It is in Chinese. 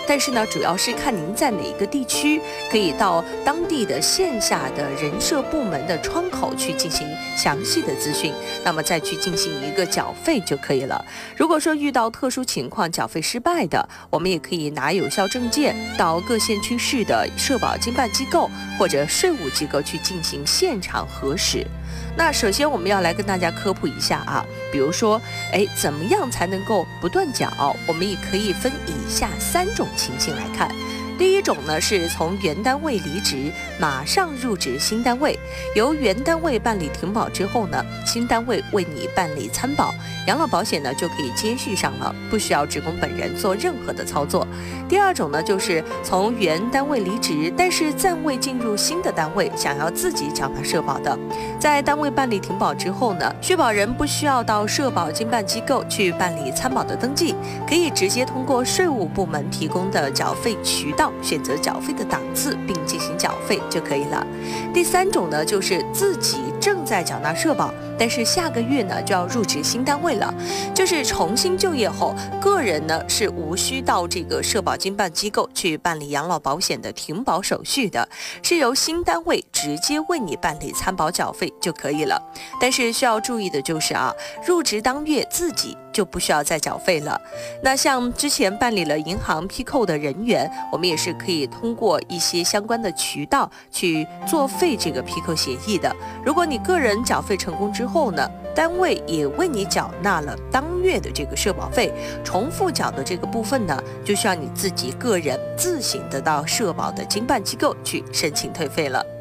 但是呢，主要是看您在哪一个地区，可以到当地的线下的人社部门的窗口去进行详细的咨询，那么再去进行一个缴费就可以了。如果说遇到特殊情况缴费失败的，我们也可以拿有效证件到各县区市的社保经办机构或者税务机构去进行现场核实。那首先我们要来跟大家科普一下啊，比如说，怎么样才能够不断缴？我们也可以分以下3种情形来看。第一种呢，是从原单位离职，马上入职新单位，由原单位办理停保之后呢，新单位为你办理参保，养老保险呢就可以接续上了，不需要职工本人做任何的操作。第二种呢，就是从原单位离职，但是暂未进入新的单位，想要自己缴纳社保的，在单位办理停保之后呢，续保人不需要到社保经办机构去办理参保的登记，可以直接通过税务部门提供的缴费渠道选择缴费的档次，并进行缴费就可以了。第3种呢，就是自己正在缴纳社保，但是下个月呢就要入职新单位了，就是重新就业后，个人呢是无需到这个社保经办机构去办理养老保险的停保手续的，是由新单位直接为你办理参保缴费就可以了。但是需要注意的就是入职当月自己就不需要再缴费了。那像之前办理了银行批扣的人员，我们也是可以通过一些相关的渠道去作废这个批扣协议的。如果你个人缴费成功之后呢，单位也为你缴纳了当月的这个社保费，重复缴的这个部分呢，就需要你自己个人自行的到社保的经办机构去申请退费了。